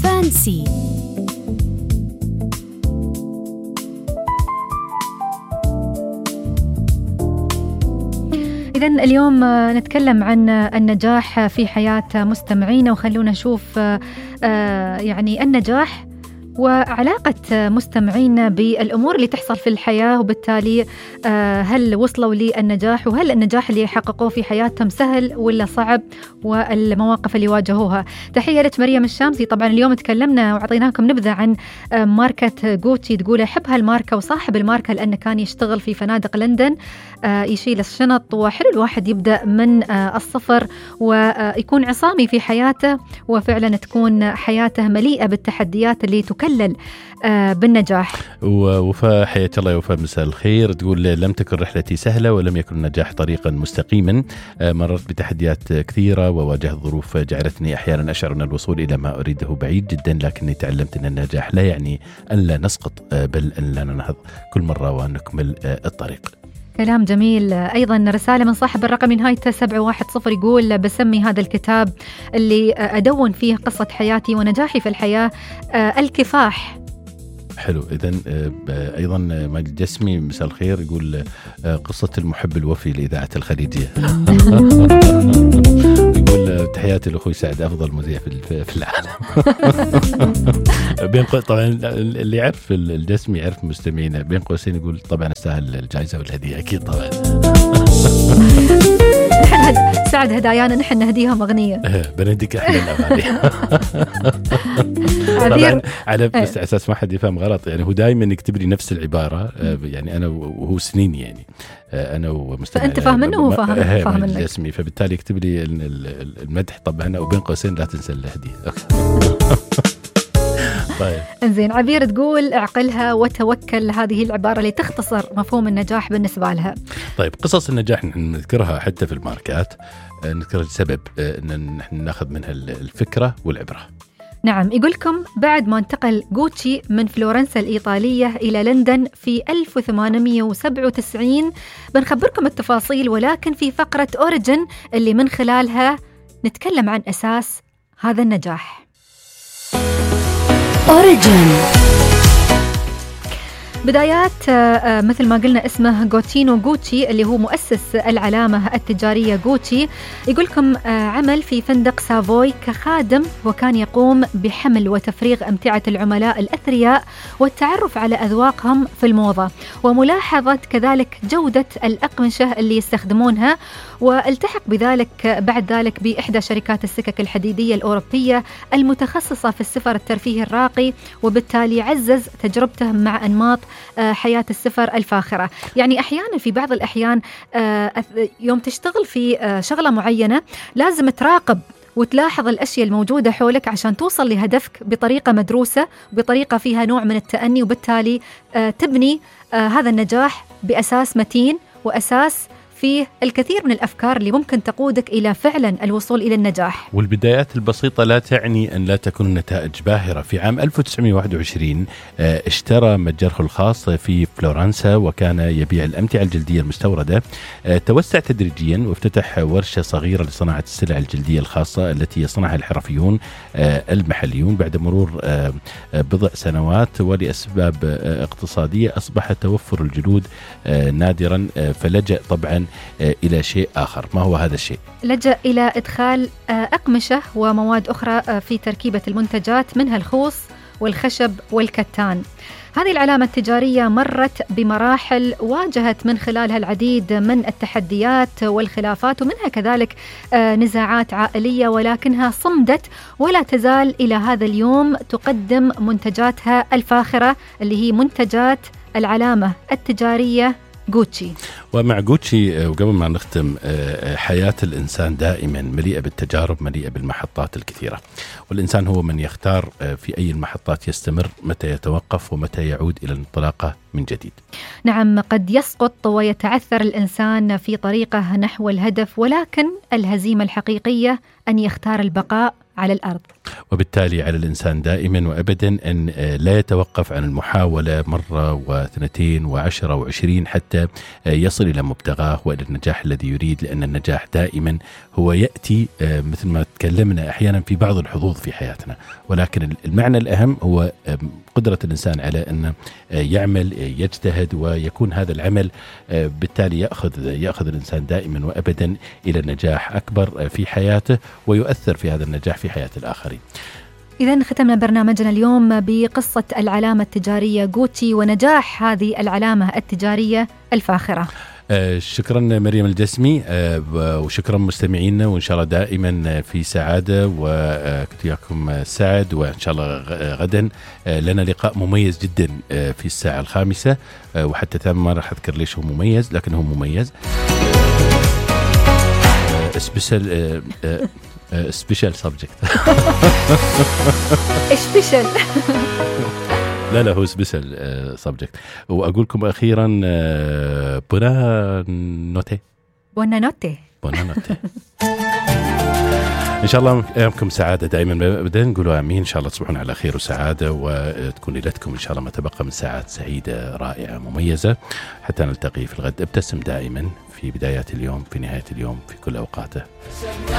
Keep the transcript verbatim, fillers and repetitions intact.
فانسي. إذن اليوم نتكلم عن النجاح في حياة مستمعينا، وخلونا نشوف يعني النجاح وعلاقة مستمعين بالأمور اللي تحصل في الحياة، وبالتالي هل وصلوا للنجاح، وهل النجاح اللي حققوه في حياتهم سهل ولا صعب، والمواقف اللي واجهوها. تحية لك مريم الشامسي. طبعا اليوم تكلمنا وعطيناكم نبذة عن ماركة غوتشي، تقول أحب هالماركة وصاحب الماركة لأنه كان يشتغل في فنادق لندن يشيل الشنط، وحلو الواحد يبدأ من الصفر ويكون عصامي في حياته، وفعلا تكون حياته مليئة بالتحديات اللي تكلل بالنجاح. ووفاء حياة الله يا وفاء، مساء الخير. تقول لم تكن رحلتي سهلة ولم يكن النجاح طريقا مستقيما، مررت بتحديات كثيرة وواجهت ظروف جعلتني أحيانا أشعر أن الوصول إلى ما أريده بعيد جدا، لكني تعلمت أن النجاح لا يعني أن لا نسقط بل أن لا ننهض كل مرة ونكمل الطريق. كلام جميل. أيضا رسالة من صاحب الرقم نهايته سبعة واحد صفر، يقول بسمي هذا الكتاب اللي أدون فيه قصة حياتي ونجاحي في الحياة الكفاح. حلو. إذن أيضا ماجد جسمي مساء الخير، يقول قصة المحب الوفي لإذاعة الخليجية. يقول تحياتي لأخوي سعد أفضل مذيع في العالم. بين طبعا اللي يعرف الجسمي يعرف مستمعينا، بين قوسين يقول طبعا استاهل الجائزة والهدية أكيد طبعا. سعد هدايانا نحن نهديهم أغنية. بنديك أحلى الأغاني. طبعا على بس أساس ما حد يفهم غلط، يعني هو دائما يكتب لي نفس العبارة، يعني أنا وهو سنين يعني أنا ومستمع. أنت فاهم منه وهو فاهم فاهم منك اسمي، فبالتالي يكتب لي المدح طبعا، وبين قوسين لا تنسى الهدية. طيب انزين. عبير تقول اعقلها وتوكل، هذه العبارة اللي تختصر مفهوم النجاح بالنسبة لها. طيب قصص النجاح نحن نذكرها حتى في الماركات، نذكر السبب ان نحن ناخذ منها الفكرة والعبرة. نعم. يقولكم بعد ما انتقل غوتشي من فلورنسا الإيطالية إلى لندن في ألف وثمانمئة وسبعة وتسعين، بنخبركم التفاصيل، ولكن في فقرة أوريجن اللي من خلالها نتكلم عن أساس هذا النجاح. أوريجن. بدايات مثل ما قلنا اسمه غوتشينو غوتشي اللي هو مؤسس العلامة التجارية غوتشي. يقولكم عمل في فندق سافوي كخادم، وكان يقوم بحمل وتفريغ أمتعة العملاء الأثرياء والتعرف على أذواقهم في الموضة، وملاحظة كذلك جودة الأقمشة اللي يستخدمونها. والتحق بذلك بعد ذلك بإحدى شركات السكك الحديدية الأوروبية المتخصصة في السفر الترفيهي الراقي، وبالتالي عزز تجربته مع أنماط حياة السفر الفاخرة. يعني أحيانا في بعض الأحيان يوم تشتغل في شغلة معينة لازم تراقب وتلاحظ الأشياء الموجودة حولك عشان توصل لهدفك بطريقة مدروسة، بطريقة فيها نوع من التأني، وبالتالي تبني هذا النجاح بأساس متين وأساس فيه الكثير من الأفكار اللي ممكن تقودك إلى فعلا الوصول إلى النجاح. والبدايات البسيطة لا تعني أن لا تكون نتائج باهرة. في عام ألف وتسعمئة وواحد وعشرين اشترى متجره الخاص في فلورنسا، وكان يبيع الأمتعة الجلدية المستوردة. توسع تدريجيا وافتتح ورشة صغيرة لصناعة السلع الجلدية الخاصة التي يصنعها الحرفيون المحليون. بعد مرور بضع سنوات ولأسباب اقتصادية أصبح توفر الجلود نادرا، فلجأ طبعا إلى شيء آخر. ما هو هذا الشيء؟ لجأ إلى إدخال أقمشة ومواد أخرى في تركيبة المنتجات، منها الخوص والخشب والكتان. هذه العلامة التجارية مرت بمراحل واجهت من خلالها العديد من التحديات والخلافات، ومنها كذلك نزاعات عائلية، ولكنها صمدت ولا تزال إلى هذا اليوم تقدم منتجاتها الفاخرة اللي هي منتجات العلامة التجارية غوتشي. ومع غوتشي وقبل ما نختم، حياة الإنسان دائما مليئة بالتجارب، مليئة بالمحطات الكثيرة، والإنسان هو من يختار في أي المحطات يستمر، متى يتوقف ومتى يعود إلى الانطلاقة من جديد. نعم، قد يسقط ويتعثر الإنسان في طريقه نحو الهدف، ولكن الهزيمة الحقيقية أن يختار البقاء على الأرض. وبالتالي على الإنسان دائما وأبدا أن لا يتوقف عن المحاولة مرة واثنتين وعشرة وعشرين حتى يصل يصل إلى مبتغاه وإلى النجاح الذي يريد، لأن النجاح دائما هو يأتي مثل ما تكلمنا أحيانا في بعض الحظوظ في حياتنا، ولكن المعنى الأهم هو قدرة الإنسان على أن يعمل يجتهد ويكون هذا العمل بالتالي يأخذ يأخذ الإنسان دائما وأبدا إلى نجاح أكبر في حياته ويؤثر في هذا النجاح في حياة الآخرين. إذن ختمنا برنامجنا اليوم بقصة العلامة التجارية غوتشي ونجاح هذه العلامة التجارية الفاخرة. آه شكرا مريم الجسمي، آه وشكرا مستمعينا، وإن شاء الله دائما في سعادة، وكنت وياكم سعد، وإن شاء الله غدا آه لنا لقاء مميز جدا آه في الساعة الخامسة، آه وحتى ثم ما راح أذكر ليش هو مميز، لكن هو مميز سبيشال سبيشال سبجكت سبيشال لا لا هو سبيشال سبجكت. وأقولكم أخيرا بونا نوتي بونا نوتي بونا نوتي إن شاء الله أيامكم سعادة دائما، بدنا نقولوا آمين. إن شاء الله تصبحون على خير وسعادة، وتكون ليلتكم إن شاء الله ما تبقى من ساعات سعيدة رائعة مميزة، حتى نلتقي في الغد. ابتسم دائما في بدايات اليوم، في نهاية اليوم، في كل أوقاته.